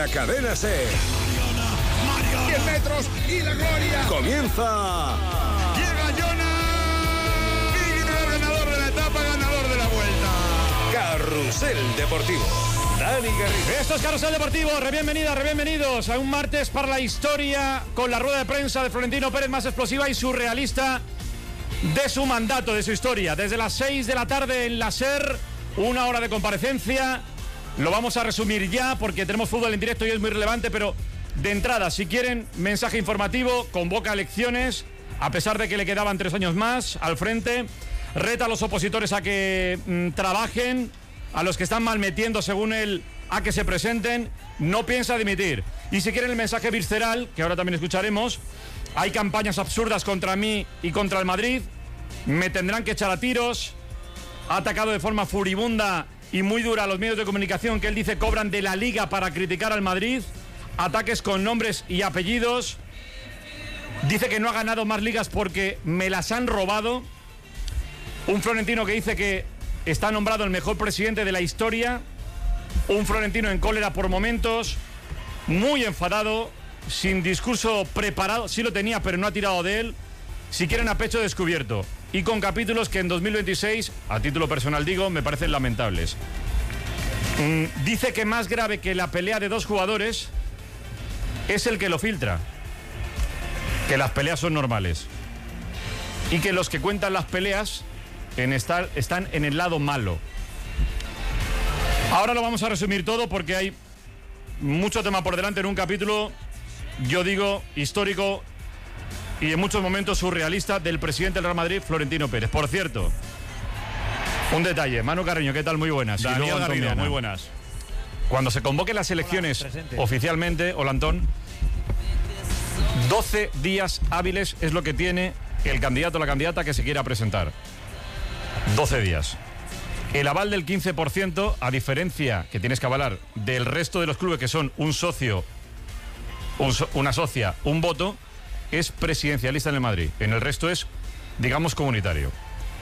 la Cadena SER. 10 metros y la gloria. Comienza. Llega Jonas. Y ganador de la etapa, ganador de la vuelta. Carrusel Deportivo. Dani Garrido. Esto es Carrusel Deportivo. Bienvenidos a un martes para la historia con la rueda de prensa de Florentino Pérez más explosiva y surrealista de su mandato, de su historia. Desde las 6 de la tarde en la SER, 1 hora de comparecencia. Lo vamos a resumir ya porque tenemos fútbol en directo y es muy relevante, pero de entrada, si quieren, mensaje informativo, convoca elecciones, a pesar de que le quedaban 3 años más al frente, reta a los opositores a que trabajen, a los que están malmetiendo según él, a que se presenten, no piensa dimitir. Y si quieren el mensaje visceral, que ahora también escucharemos, hay campañas absurdas contra mí y contra el Madrid, me tendrán que echar a tiros, ha atacado de forma furibunda y muy dura a los medios de comunicación que él dice cobran de la Liga para criticar al Madrid, ataques con nombres y apellidos, dice que no ha ganado más ligas porque me las han robado, un Florentino que dice que está nombrado el mejor presidente de la historia, un Florentino en cólera por momentos, muy enfadado, sin discurso preparado, sí lo tenía pero no ha tirado de él, si quieren a pecho descubierto, y con capítulos que en 2026, a título personal digo, me parecen lamentables. Dice que más grave que la pelea de 2 jugadores es el que lo filtra, que las peleas son normales y que los que cuentan las peleas están en el lado malo. Ahora lo vamos a resumir todo porque hay mucho tema por delante en un capítulo, yo digo, histórico y en muchos momentos surrealista del presidente del Real Madrid, Florentino Pérez. Por cierto, un detalle, Manu Carreño, ¿qué tal? Muy buenas. Daniel Garrido, muy buenas. Cuando se convoquen las elecciones oficialmente, hola Antón, 12 días hábiles es lo que tiene el candidato o la candidata que se quiera presentar. 12 días. El aval del 15%, a diferencia que tienes que avalar del resto de los clubes que son un socio, una socia, un voto, es presidencialista en el Madrid. En el resto es, digamos, comunitario.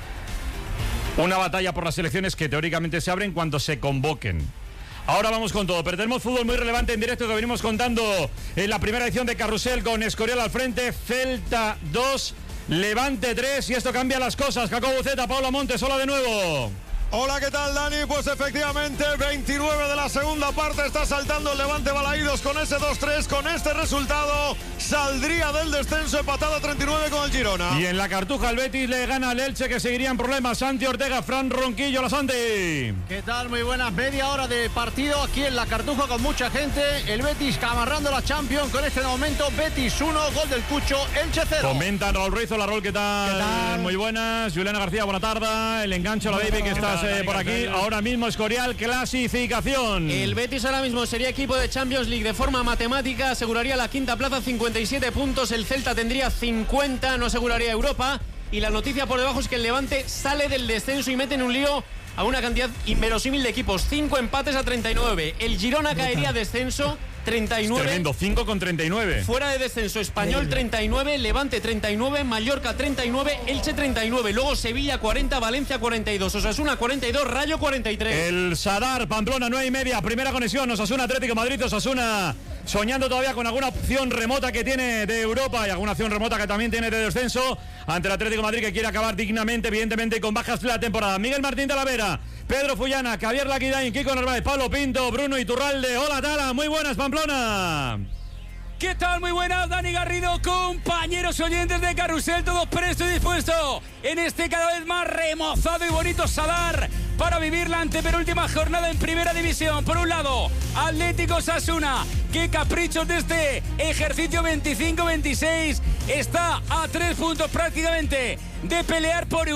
Una batalla por las elecciones que teóricamente se abren cuando se convoquen. Ahora vamos con todo, pero tenemos fútbol muy relevante en directo que venimos contando en la primera edición de Carrusel con Escorial al frente, Celta 2, Levante 3 y esto cambia las cosas. Jacobo Buceta, Pablo Montes, hola de nuevo. Hola, ¿qué tal, Dani? Pues efectivamente, 29 de la segunda parte, está saltando el Levante Balaídos con ese 2-3, con este resultado saldría del descenso empatado a 39 con el Girona. Y en la Cartuja el Betis le gana al Elche que seguirían problemas. Santi Ortega, Fran Ronquillo, la Santi. ¿Qué tal? Muy buenas, media hora de partido aquí en la Cartuja con mucha gente. El Betis amarrando la Champions con este momento, Betis 1, gol del Cucho, Elche 0. Comentan Raúl Ruiz, hola Raúl, ¿qué tal? ¿Qué tal? Muy buenas, Juliana García, buena tarde. El engancho, la baby que estás por aquí. Ahora mismo Escorial, clasificación. El Betis ahora mismo sería equipo de Champions League de forma matemática, aseguraría la quinta plaza, 57 puntos. El Celta tendría 50, no aseguraría Europa. Y la noticia por debajo es que el Levante sale del descenso y mete en un lío a una cantidad inverosímil de equipos. 5 empates a 39. El Girona caería a descenso, 39. Tremendo, 5 con 39. Fuera de descenso, Español 39, Levante 39, Mallorca 39, Elche 39. Luego Sevilla 40, Valencia 42, Osasuna 42, Rayo 43. El Sadar, Pamplona, 9:30. Primera conexión, Osasuna, Atlético Madrid, Osasuna soñando todavía con alguna opción remota que tiene de Europa y alguna opción remota que también tiene de descenso ante el Atlético de Madrid que quiere acabar dignamente, evidentemente, y con bajas de la temporada. Miguel Martín Talavera, Pedro Fullana, Javier Laquidain, Kiko Narváez, Pablo Pinto, Bruno Iturralde. Hola Tala, muy buenas Pamplona. ¿Qué tal? Muy buenas, Dani Garrido, compañeros oyentes de Carrusel, todos prestos y dispuestos en este cada vez más remozado y bonito Sadar para vivir la antepenúltima jornada en Primera División. Por un lado, Atlético Osasuna, qué caprichos de este ejercicio 25-26, está a 3 puntos prácticamente de pelear por